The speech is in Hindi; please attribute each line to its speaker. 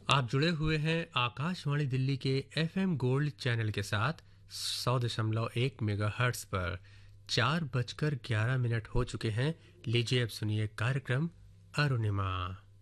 Speaker 1: आप जुड़े हुए हैं आकाशवाणी दिल्ली के एफएम गोल्ड चैनल के साथ 100.1 मेगाहर्ट्ज पर। 4:11 हो चुके हैं। लीजिए अब सुनिए कार्यक्रम अरुणिमा।